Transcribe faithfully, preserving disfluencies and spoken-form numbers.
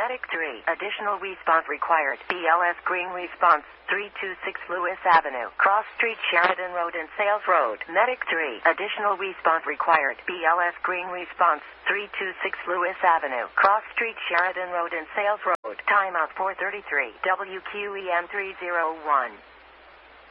Medic three. Additional response required. B L S Green response. three two six Lewis Avenue. Cross Street, Sheridan Road and Sales Road. Medic three. Additional response required. B L S Green response. three two six Lewis Avenue. Cross Street, Sheridan Road and Sales Road. Timeout four thirty-three. W Q E M three oh one.